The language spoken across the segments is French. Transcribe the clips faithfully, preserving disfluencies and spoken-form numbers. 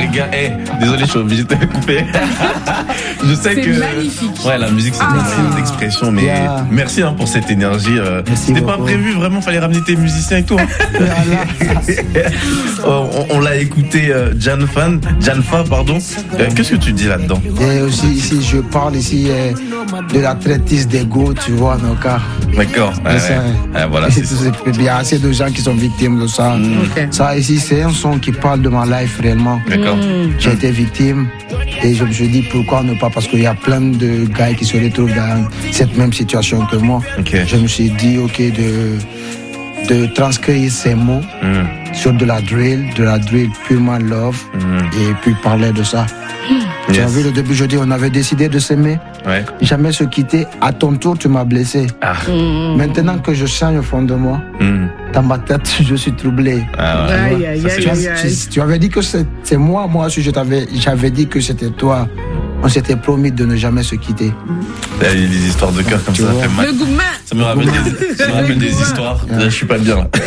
les gars, hey, désolé, je suis obligé de te couper. Je sais c'est que. C'est magnifique. Ouais, la musique, c'est ah. une expression, mais yeah. merci hein, pour cette énergie. Euh, C'était pas prévu, vraiment, fallait ramener tes musiciens et tout. Hein. on on l'a écouté, euh, Janfa, Janfa, pardon. Euh, Qu'est-ce que tu dis là-dedans? Et aussi, ici, je parle ici euh, de la traitise d'ego, tu vois, nos cas. D'accord. Ouais, ouais. Ouais, voilà, il y a assez de gens qui sont victimes de ça. Mm. Okay. Ça, ici, c'est un son qui parle de ma life réellement. D'accord. Mm. J'ai été victime et je me suis dit pourquoi ne pas, parce qu'il y a plein de gars qui se retrouvent dans cette même situation que moi. Okay. Je me suis dit, ok, de, de transcrire ces mots mm. sur de la drill, de la drill purement love mm. et puis parler de ça. Yes. Tu as vu, le début, je dis, on avait décidé de s'aimer. Ouais. Jamais se quitter. À ton tour, tu m'as blessé. Ah. Mmh. Maintenant que je sens au fond de moi, mmh. dans ma tête, je suis troublé. Ah ouais. Aïe, aïe, aïe, tu, aïe, aïe. Tu, tu avais dit que c'est moi, moi aussi, je t'avais, j'avais dit que c'était toi. On s'était promis de ne jamais se quitter. Il y a des histoires de cœur comme tu ça, ça fait mal. Le gourmand. Ça me rappelle des, ça me rappelle des histoires. Là, je suis pas bien. Là.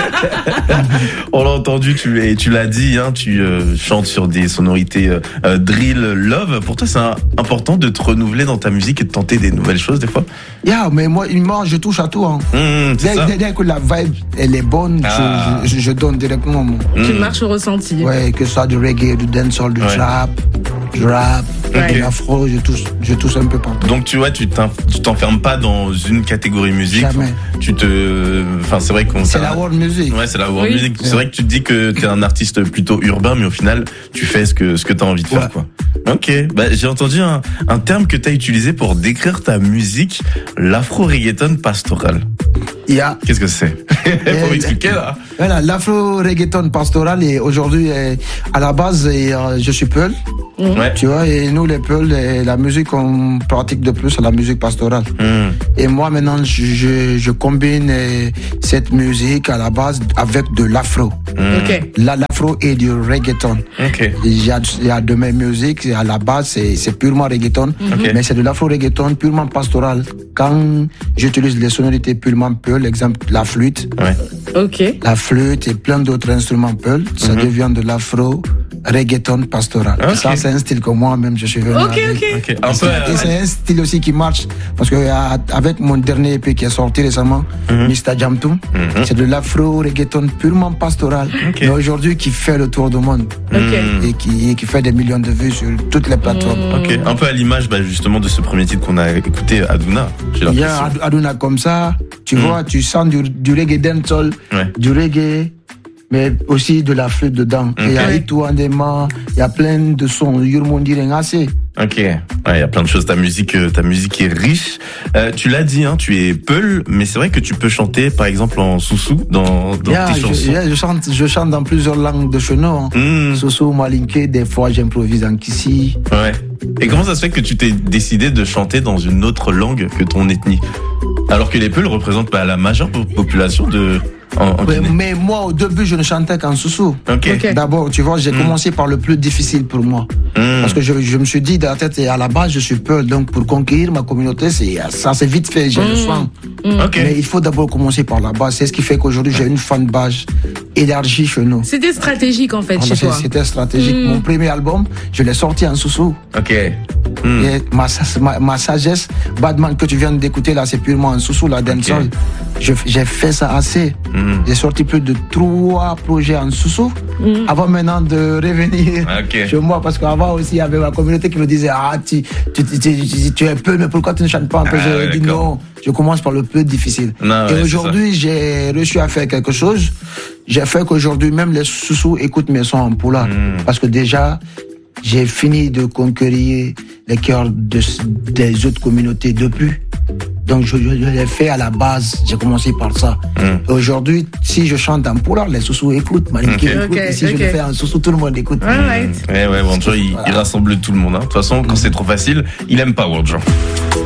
On l'a entendu, tu, et tu l'as dit, hein, tu euh, chantes sur des sonorités euh, drill, love. Pour toi, c'est un, important de te renouveler dans ta musique et de tenter des nouvelles choses des fois. Yeah, mais moi, moi je touche à tout. Hein. Mmh, dès, dès, dès que la vibe elle est bonne, ah. je, je, je donne directement. Mon... Mmh. Tu marches au ressenti. Ouais, que ce soit du reggae, du dancehall, du ouais. trap, du rap. Okay. De l'afro, je touche, je touche un peu partout. Donc tu vois, tu t'enfermes pas dans une catégorie musique. Jamais. Tu te, enfin c'est vrai qu'on. C'est la world music. Ouais, c'est la world oui. music. C'est vrai que tu te dis que t'es un artiste plutôt urbain, mais au final, tu fais ce que ce que t'as envie de faire, ouais. quoi. Ok. Bah j'ai entendu un, un terme que t'as utilisé pour décrire ta musique, l'afro reggaeton pastoral. Yeah. Qu'est-ce que c'est? Faut m'expliquer là. Voilà, l'afro reggaeton pastoral et aujourd'hui, à la base, je suis Peul. Mmh. Ouais. Tu vois, et nous les Peuls, la musique qu'on pratique de plus, c'est la musique pastorale. Mmh. Et moi maintenant, je, je, je combine cette musique à la base avec de l'afro. Mmh. Okay. La, l'afro et du reggaeton. Okay. Il y a, il y a de mes musiques, à la base, c'est, c'est purement reggaeton, okay. mais c'est de l'afro reggaeton purement pastoral. Quand j'utilise les sonorités purement Peul, exemple la flûte, ouais. okay. la flûte et plein d'autres instruments Peul, ça mmh. devient de l'afro reggaeton pastoral. Okay. Ça, c'est un style que moi-même je suis venu okay, avec. Okay. Okay. Et, c'est, et c'est un style aussi qui marche parce que avec mon dernier E P qui est sorti récemment, mm-hmm. mister Jamtoum, mm-hmm. c'est de l'afro reggaeton purement pastoral, okay. mais aujourd'hui qui fait le tour du monde okay. et, qui, et qui fait des millions de vues sur toutes les plateformes. Mm. Ok, un peu à l'image bah, justement de ce premier titre qu'on a écouté, Aduna. Il y a Aduna comme ça, tu mm. vois, tu sens du, du reggae dancehall, ouais. du reggae. Mais aussi de la flûte dedans. Okay. Il y a Itu Andema, il y a plein de sons. Yurmondi Rengase. Ok, ouais, il y a plein de choses. Ta musique, ta musique est riche. Euh, tu l'as dit, hein, tu es Peul, mais c'est vrai que tu peux chanter, par exemple, en soussou dans, dans yeah, tes je, chansons. Yeah, je chante, je chante dans plusieurs langues de chenon. Hein. Mm. Soussou, malinké, des fois j'improvise en kissi. Ouais. Et comment ça se fait que tu t'es décidé de chanter dans une autre langue que ton ethnie, alors que les Peuls représentent bah, la majeure population de En, en mais, mais moi, au début, je ne chantais qu'en soussou. Okay. Okay. D'abord, tu vois, j'ai mmh. commencé par le plus difficile pour moi. Mmh. Parce que je, je me suis dit, dans la tête, à la base, je suis Peul. Donc, pour conquérir ma communauté, c'est, ça c'est vite fait, j'ai mmh. le soin. Mmh. Okay. Mais il faut d'abord commencer par la base. C'est ce qui fait qu'aujourd'hui, j'ai une fanbase élargie chez nous. C'était stratégique, en fait, ah, chez c'est, toi. C'était stratégique. Mmh. Mon premier album, je l'ai sorti en soussou. Ok. Mmh. Et ma, ma, ma sagesse, Badman, que tu viens d'écouter là, c'est purement en soussou, la dancehall. Okay. Je, j'ai fait ça assez. Mmh. J'ai sorti plus de trois projets en soussou mmh. avant maintenant de revenir okay. chez moi, parce qu'avant aussi il y avait ma communauté qui me disait ah tu, tu, tu, tu, tu es peu, mais pourquoi tu ne chantes pas un peu? Ah, j'ai ouais, dit non, je commence par le plus difficile. Non, et ouais, aujourd'hui j'ai réussi à faire quelque chose. J'ai fait qu'aujourd'hui même les soussous écoutent mes sons en poula, mmh. parce que déjà j'ai fini de conquérir les cœurs de, des autres communautés depuis. Donc je, je, je l'ai fait à la base, j'ai commencé par ça. Mm. Aujourd'hui, si je chante en poula, les soussous écoutent, Malinké okay. écoute, okay, et si okay. je le fais en soussou, tout le monde écoute. Right. Mm. Ouais, ouais, Wandjo, il, voilà. il rassemble tout le monde. Hein. De toute façon, quand c'est trop facile, il aime pas Wandjo.